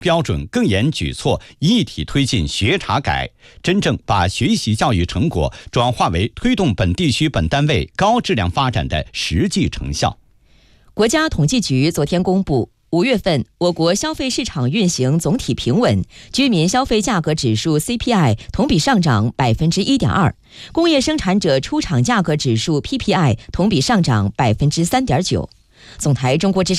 标准更严举措一体推进学查改，真正把学习教育成果转化为推动本地区本单位高质量发展的实际成效。 国家统计局昨天公布，5月份我国消费市场运行总体平稳，居民消费价格指数 CPI 同比上涨 1.2%， 工业生产者出厂价格指数 PPI 同比上涨 3.9%。总台中国之声